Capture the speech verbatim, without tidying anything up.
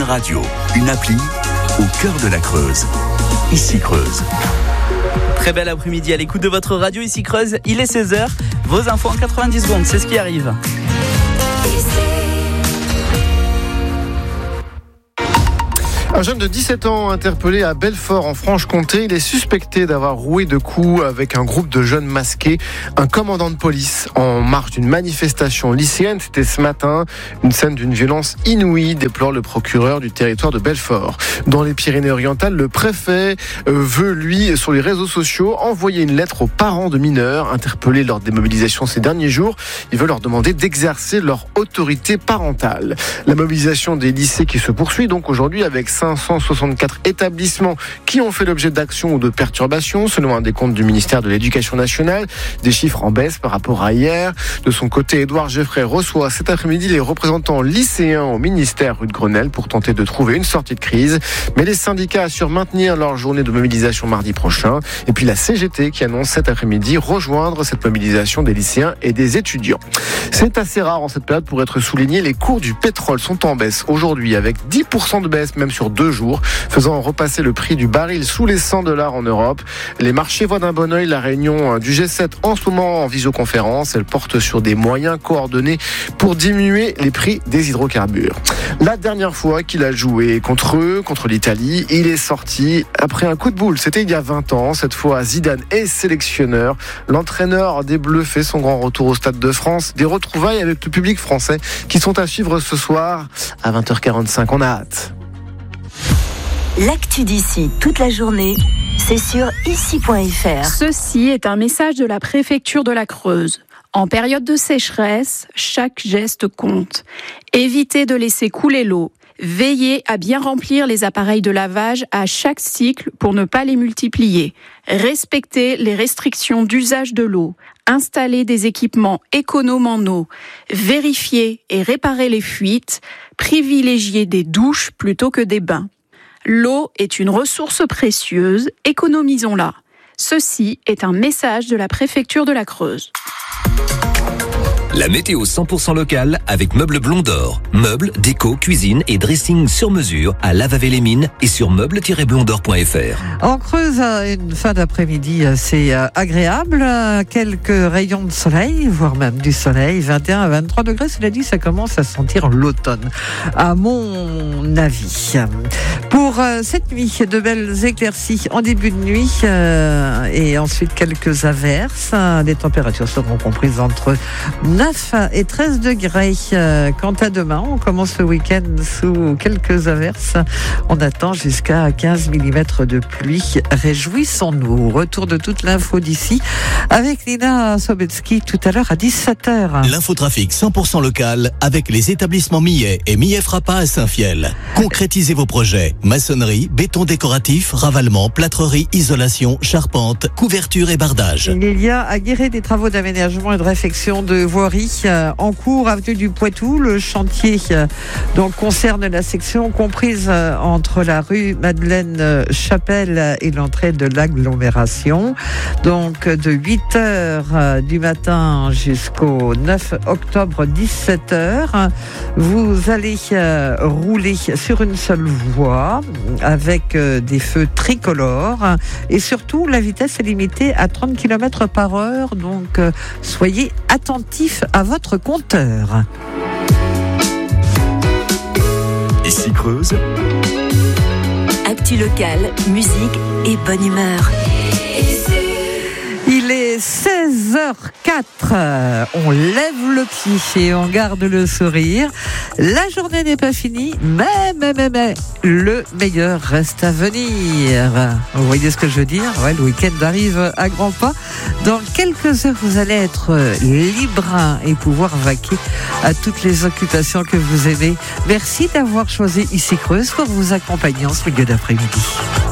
Radio, une appli au cœur de la Creuse. Ici Creuse. Très bel après-midi à l'écoute de votre radio, ici Creuse. Il est seize heures. Vos infos en quatre-vingt-dix secondes, c'est ce qui arrive. Un jeune de dix-sept ans interpellé à Belfort en Franche-Comté, il est suspecté d'avoir roué de coups avec un groupe de jeunes masqués. Un commandant de police en marge d'une manifestation lycéenne, c'était ce matin. Une scène d'une violence inouïe, déplore le procureur du territoire de Belfort. Dans les Pyrénées-Orientales, le préfet veut, lui, sur les réseaux sociaux, envoyer une lettre aux parents de mineurs interpellés lors des mobilisations ces derniers jours. Il veut leur demander d'exercer leur autorité parentale. La mobilisation des lycées qui se poursuit donc aujourd'hui avec cinq cent soixante-quatre établissements qui ont fait l'objet d'actions ou de perturbations, selon un décompte du ministère de l'Éducation nationale. Des chiffres en baisse par rapport à hier. De son côté, Édouard Geoffrey reçoit cet après-midi les représentants lycéens au ministère rue de Grenelle pour tenter de trouver une sortie de crise. Mais les syndicats assurent maintenir leur journée de mobilisation mardi prochain. Et puis la C G T qui annonce cet après-midi rejoindre cette mobilisation des lycéens et des étudiants. C'est assez rare en cette période pour être souligné. Les cours du pétrole sont en baisse aujourd'hui avec dix pour cent de baisse même sur deux jours, faisant repasser le prix du baril sous les cent dollars en Europe. Les marchés voient d'un bon œil la réunion du G sept en ce moment en visioconférence. Elle porte sur des moyens coordonnés pour diminuer les prix des hydrocarbures. La dernière fois qu'il a joué contre eux, contre l'Italie, il est sorti après un coup de boule. C'était il y a vingt ans. Cette fois, Zidane est sélectionneur. L'entraîneur des Bleus fait son grand retour au Stade de France. Des retrouvailles avec le public français qui sont à suivre ce soir à vingt heures quarante-cinq. On a hâte. L'actu d'ici toute la journée, c'est sur ici point f r. Ceci est un message de la préfecture de la Creuse. En période de sécheresse, chaque geste compte. Évitez de laisser couler l'eau. Veillez à bien remplir les appareils de lavage à chaque cycle pour ne pas les multiplier. Respectez les restrictions d'usage de l'eau. Installez des équipements économes en eau. Vérifiez et réparez les fuites. Privilégiez des douches plutôt que des bains. L'eau est une ressource précieuse, économisons-la. Ceci est un message de la préfecture de la Creuse. La météo cent pour cent locale avec Meubles Blond d'Or. Meubles, déco, cuisine et dressing sur mesure à Lavavé-les-Mines et sur meubles tiret blond d'or point f r. En Creuse, une fin d'après-midi assez agréable. Quelques rayons de soleil, voire même du soleil. vingt et un à vingt-trois degrés. Cela dit, ça commence à sentir l'automne, à mon avis. Pour cette nuit, de belles éclaircies en début de nuit euh, et ensuite quelques averses. Les températures seront comprises entre neuf et treize degrés. Quant à demain, on commence le week-end sous quelques averses. On attend jusqu'à quinze millimètres de pluie. Réjouissons-nous. Retour de toute l'info d'ici avec Nina Sobetsky tout à l'heure à dix-sept heures. L'infotrafic cent pour cent local avec les établissements Millet et Millet Frappa à Saint-Fiel. Concrétisez vos projets. Maçonnerie, béton décoratif, ravalement, plâtrerie, isolation, charpente, couverture et bardage. Il y a à Guéret des travaux d'aménagement et de réfection de voirie en cours, avenue du Poitou. Le chantier donc concerne la section comprise entre la rue Madeleine Chapelle et l'entrée de l'agglomération. Donc de huit heures du matin jusqu'au neuf octobre dix-sept heures. Vous allez rouler sur une seule voie avec des feux tricolores et surtout la vitesse est limitée à trente kilomètres par heure. Donc soyez attentifs à votre compteur. Ici Creuse. Actu locale, musique et bonne humeur. Il est seize heures quatre. On lève le pied et on garde le sourire. La journée n'est pas finie, mais, mais, mais, mais, le meilleur reste à venir. Vous voyez ce que je veux dire ? Ouais, le week-end arrive à grands pas. Dans quelques heures, vous allez être libre et pouvoir vaquer à toutes les occupations que vous aimez. Merci d'avoir choisi Ici Creuse pour vous accompagner en ce milieu d'après-midi.